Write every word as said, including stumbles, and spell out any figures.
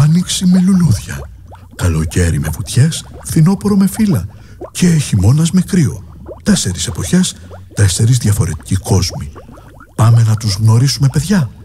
άνοιξη με λουλούδια, καλοκαίρι με βουτιές, φθινόπωρο με φύλλα και χειμώνας με κρύο. Τέσσερις εποχές, τέσσερις διαφορετικοί κόσμοι. Πάμε να τους γνωρίσουμε, παιδιά.